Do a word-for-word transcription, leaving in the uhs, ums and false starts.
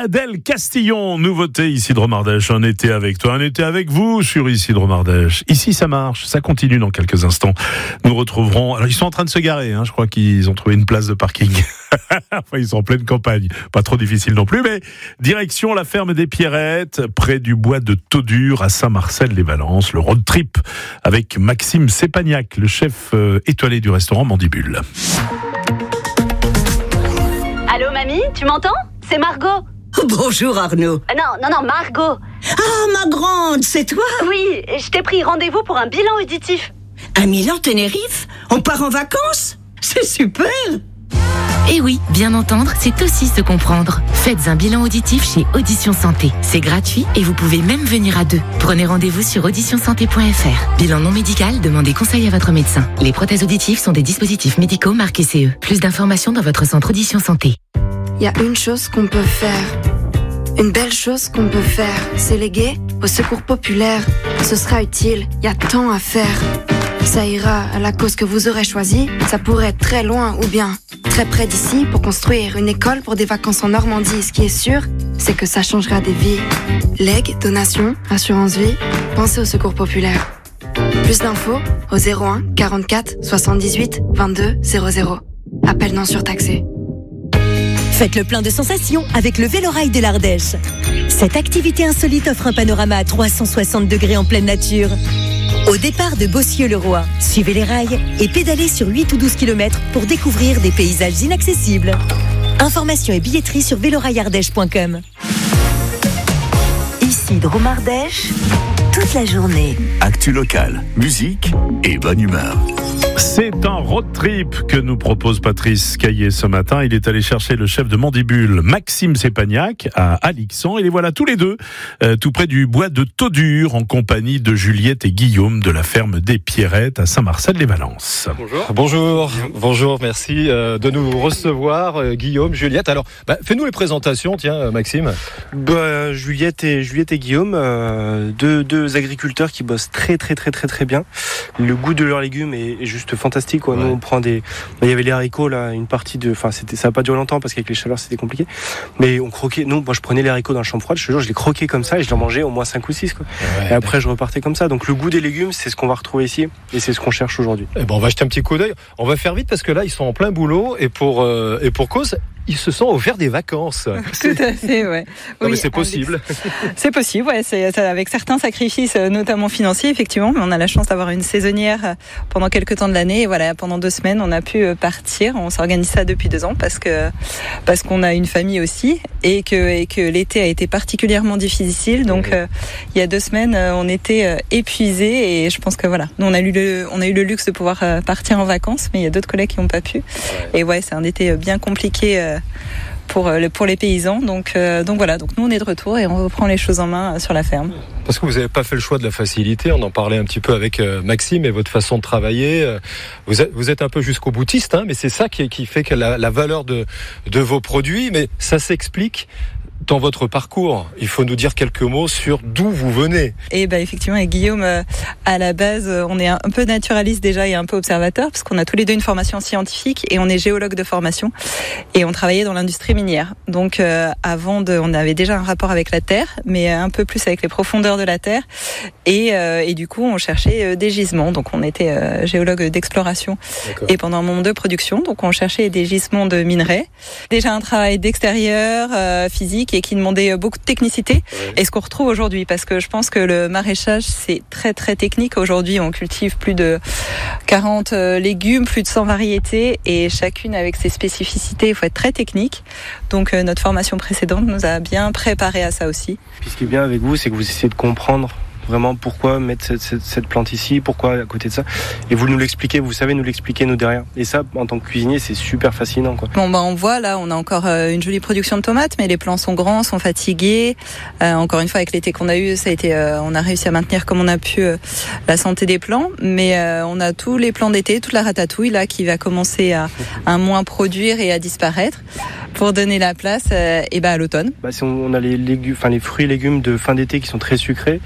Adèle Castillon, nouveauté Isidre Mardèche, un été avec toi, un été avec vous sur Isidre Mardèche. Ici ça marche, ça continue dans quelques instants. Nous retrouverons, alors ils sont en train de se garer, hein, je crois qu'ils ont trouvé une place de parking. Enfin, ils sont en pleine campagne, pas trop difficile non plus, mais direction la ferme des Pierrettes, près du bois de Taudur à Saint-Marcel-les-Valences, le road trip avec Maxime Sepagnac, le chef euh, étoilé du restaurant Mandibule. Allô mamie, tu m'entends ? C'est Margot. Bonjour Arnaud. Euh, non, non, non, Margot. Ah, ma grande, c'est toi ? Oui, je t'ai pris rendez-vous pour un bilan auditif. À Milan, Tenerife ? On part en vacances ? C'est super ! Et oui, bien entendre, c'est aussi se comprendre. Faites un bilan auditif chez Audition Santé. C'est gratuit et vous pouvez même venir à deux. Prenez rendez-vous sur audition santé point f r. Bilan non médical, demandez conseil à votre médecin. Les prothèses auditives sont des dispositifs médicaux marqués C E. Plus d'informations dans votre centre Audition Santé. Il y a une chose qu'on peut faire, une belle chose qu'on peut faire, c'est léguer au secours populaire. Ce sera utile, il y a tant à faire. Ça ira à la cause que vous aurez choisie, ça pourrait être très loin ou bien très près d'ici pour construire une école pour des vacances en Normandie. Ce qui est sûr, c'est que ça changera des vies. Legs, donations, assurance vie, pensez au secours populaire. Plus d'infos au zéro un quarante-quatre soixante-dix-huit vingt-deux zéro zéro. Appel non surtaxé. Faites le plein de sensations avec le Vélorail de l'Ardèche. Cette activité insolite offre un panorama à trois cent soixante degrés en pleine nature. Au départ de Bossieux-le-Roi, suivez les rails et pédalez sur huit ou douze kilomètres pour découvrir des paysages inaccessibles. Informations et billetterie sur véloraillardèche point com. Isidre Mardèche, toute la journée. Actu locale, musique et bonne humeur. C'est un road trip que nous propose Patrice Caillé ce matin. Il est allé chercher le chef de Mandibule, Maxime Sepagnac, à Alixan. Et les voilà tous les deux, euh, tout près du bois de Taudur, en compagnie de Juliette et Guillaume de la ferme des Pierrettes à Saint-Marcel-les-Valences. Bonjour. Bonjour, bonjour, merci euh, de nous recevoir, euh, Guillaume, Juliette. Alors, bah, fais-nous les présentations, tiens, euh, Maxime. Bah, Juliette et Juliette et Guillaume, euh, deux, deux agriculteurs qui bossent très très très très très bien. Le goût de leurs légumes est, est juste fantastique, quoi. Ouais. Nous on prend des, il y avait les haricots là, une partie de, enfin c'était, ça a pas duré longtemps parce qu'avec les chaleurs c'était compliqué. Mais on croquait, nous, moi je prenais les haricots dans la chambre froide, je te jure, je les croquais comme ça et je les mangeais au moins cinq ou six, quoi. Ouais, et après je repartais comme ça. Donc le goût des légumes, c'est ce qu'on va retrouver ici et c'est ce qu'on cherche aujourd'hui. Eh ben on va jeter un petit coup d'œil. On va faire vite parce que là ils sont en plein boulot et pour euh, et pour cause. Ils se sont offerts des vacances. Tout à fait, ouais. Non, oui, mais c'est possible. C'est possible, ouais. C'est, c'est avec certains sacrifices, notamment financiers, effectivement. Mais on a la chance d'avoir une saisonnière pendant quelques temps de l'année. Et voilà, pendant deux semaines, on a pu partir. On s'organise ça depuis deux ans parce que parce qu'on a une famille aussi et que et que l'été a été particulièrement difficile. Donc, mmh. euh, il y a deux semaines, on était épuisés et je pense que voilà, nous on a eu le on a eu le luxe de pouvoir partir en vacances, mais il y a d'autres collègues qui n'ont pas pu. Ouais. Et ouais, c'est un été bien compliqué. Pour, pour les paysans, donc, euh, donc voilà, donc nous on est de retour et on reprend les choses en main sur la ferme. Parce que vous n'avez pas fait le choix de la facilité, on en parlait un petit peu avec euh, Maxime et votre façon de travailler, euh, vous, êtes, vous êtes un peu jusqu'au boutiste, hein, mais c'est ça qui, qui fait que la, la valeur de, de vos produits, mais ça s'explique dans votre parcours. Il faut nous dire quelques mots sur d'où vous venez. Et bah effectivement, avec Guillaume, euh, à la base, on est un peu naturaliste déjà et un peu observateur, parce qu'on a tous les deux une formation scientifique et on est géologue de formation et on travaillait dans l'industrie minière. Donc euh, avant, de, on avait déjà un rapport avec la terre, mais un peu plus avec les profondeurs de la terre. Et, euh, et du coup, on cherchait euh, des gisements. Donc on était euh, géologue d'exploration. D'accord. Et pendant un moment de production, donc on cherchait des gisements de minerais. Déjà un travail d'extérieur, euh, physique, et qui demandait beaucoup de technicité, ouais. Et ce qu'on retrouve aujourd'hui, parce que je pense que le maraîchage c'est très très technique. Aujourd'hui on cultive plus de quarante légumes, plus de cent variétés et chacune avec ses spécificités, il faut être très technique. Donc euh, notre formation précédente nous a bien préparé à ça aussi. Puis ce qui est bien avec vous, c'est que vous essayez de comprendre vraiment pourquoi mettre cette, cette, cette plante ici, pourquoi à côté de ça, et vous nous l'expliquez, vous savez nous l'expliquer nous derrière, et ça en tant que cuisinier c'est super fascinant, quoi. Bon bah on voit là, on a encore euh, une jolie production de tomates, mais les plants sont grands, sont fatigués, euh, encore une fois avec l'été qu'on a eu, ça a été, euh, on a réussi à maintenir comme on a pu euh, la santé des plants, mais euh, on a tous les plants d'été, toute la ratatouille là qui va commencer à, à moins produire et à disparaître pour donner la place euh, et bah à l'automne. Bah si on, on a les légumes, enfin les fruits et légumes de fin d'été qui sont très sucrés.